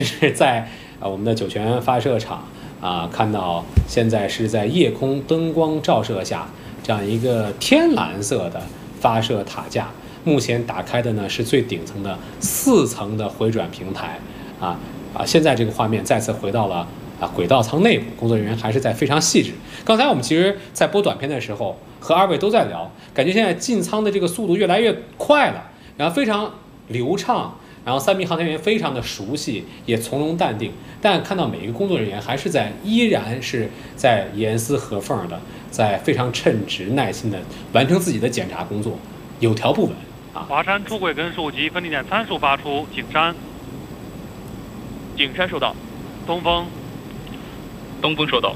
是在我们的酒泉发射场看到现在是在夜空灯光照射下，这样一个天蓝色的发射塔架。目前打开的呢是最顶层的4层的回转平台现在这个画面再次回到了轨道舱内部，工作人员还是在非常细致。刚才我们其实在播短片的时候和2位都在聊，感觉现在进舱的这个速度越来越快了，然后非常流畅，然后3名航天员非常的熟悉，也从容淡定，但看到每一个工作人员还是依然是在严丝合缝的，在非常称职耐心的完成自己的检查工作，有条不紊华山出轨根数及分离点参数发出，景山。 景山收到。 东风。 东风收到。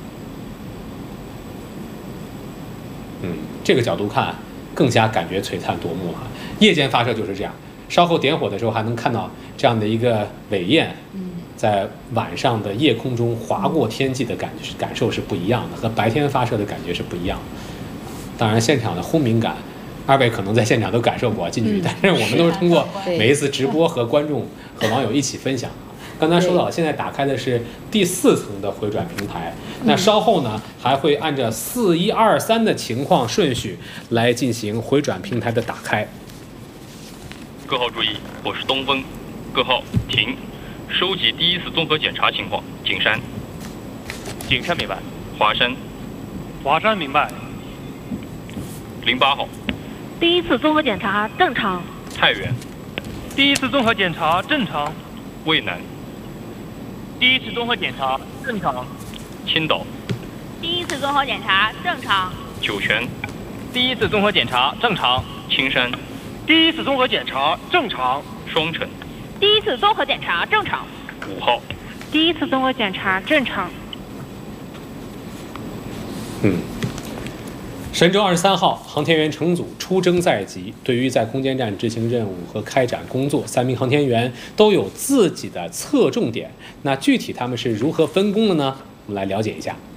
这个角度看更加感觉璀璨夺目夜间发射就是这样，稍后点火的时候还能看到这样的一个尾焰，在晚上的夜空中划过天际的感受是不一样的，和白天发射的感觉是不一样的。当然，现场的轰鸣感，2位可能在现场都感受过近距离，但是我们都是通过每一次直播和观众和网友一起分享。刚才说到，现在打开的是第4层的回转平台，那稍后呢还会按照4、1、2、3的情况顺序来进行回转平台的打开。 各号注意，我是东风。各号停，收集第1次综合检查情况。景山。 景山明白。 华山。 华山明白。 08号。 第1次综合检查正常。 太原。 第1次综合检查正常。 渭南。 第1次综合检查正常。 青岛。 第1次综合检查正常。 酒泉。 第1次综合检查正常。 青山。 第1次综合检查正常。 双城。 第1次综合检查正常。 5号。 第1次综合检查正常。 神舟23号航天员乘组出征在即，对于在空间站执行任务和开展工作，3名航天员都有自己的侧重点。那具体他们是如何分工的呢？我们来了解一下。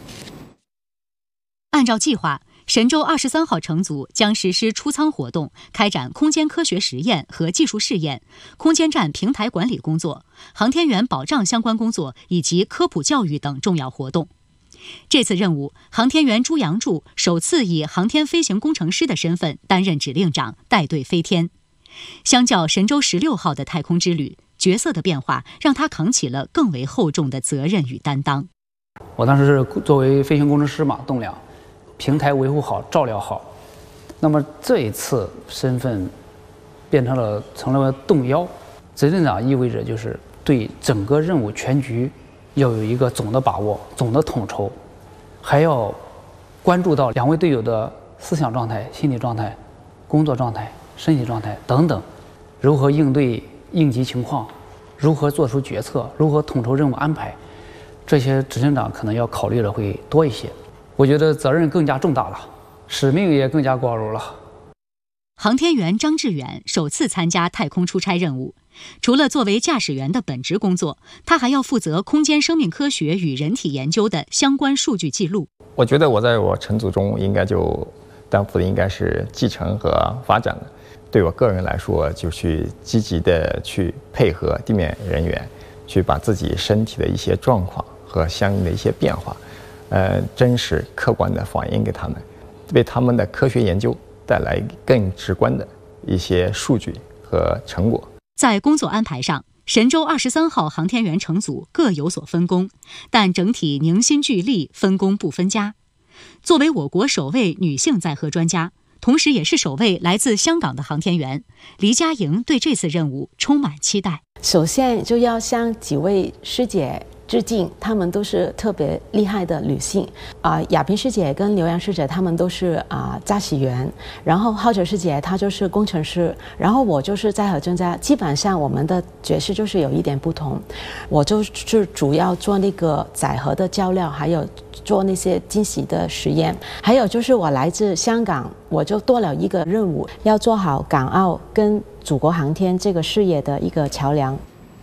按照计划，神舟23号乘组将实施出舱活动，开展空间科学实验和技术试验、空间站平台管理工作、航天员保障相关工作以及科普教育等重要活动。这次任务，航天员朱杨柱首次以航天飞行工程师的身份担任指令长，带队飞天。相较神舟16号的太空之旅，角色的变化让他扛起了更为厚重的责任与担当。 我当时是作为飞行工程师嘛，栋梁，平台维护好、照料好。那么这一次身份成了动幺，指令长意味着就是对整个任务全局要有一个总的把握、总的统筹，还要关注到2位队友的思想状态、心理状态、工作状态、身体状态等等，如何应对应急情况，如何做出决策，如何统筹任务安排，这些指令长可能要考虑的会多一些。我觉得责任更加重大了，使命也更加光荣了。 航天员张志远首次参加太空出差任务，除了作为驾驶员的本职工作，他还要负责空间生命科学与人体研究的相关数据记录。 我觉得我在我乘组中应该就担负的应该是继承和发展的。对我个人来说，就去积极的去配合地面人员，去把自己身体的一些状况和相应的一些变化，真实客观的反映给他们，为他们的科学研究带来更直观的一些数据和成果。 在工作安排上，神舟23号航天员乘组各有所分工，但整体凝心聚力，分工不分家。作为我国首位女性载荷专家，同时也是首位来自香港的航天员，黎佳莹对这次任务充满期待。 首先就要向几位师姐致敬，她们都是特别厉害的女性亚萍师姐跟刘洋师姐她们都是驾驶员，然后浩哲师姐她就是工程师，然后我就是载荷专家。基本上我们的角色就是有一点不同，我就是主要做那个载荷的照料，还有做那些惊喜的实验，还有就是我来自香港，我就多了一个任务，要做好港澳跟祖国航天这个事业的一个桥梁。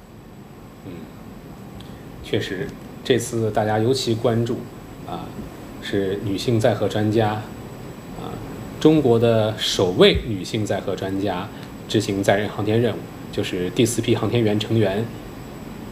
确实，这次大家尤其关注是女性载荷专家中国的首位女性载荷专家执行载人航天任务，就是第4批航天员成员